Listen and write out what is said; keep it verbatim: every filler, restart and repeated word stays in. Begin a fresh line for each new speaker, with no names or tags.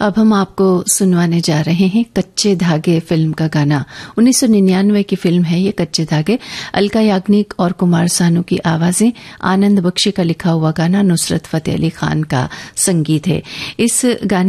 अब हम आपको सुनवाने जा रहे हैं कच्चे धागे फिल्म का गाना। उन्नीस सौ निन्यानवे की फिल्म है ये कच्चे धागे। अलका याग्निक और कुमार सानू की आवाजें, आनंद बख्शी का लिखा हुआ गाना, नुसरत फतेह अली खान का संगीत है। इस गाने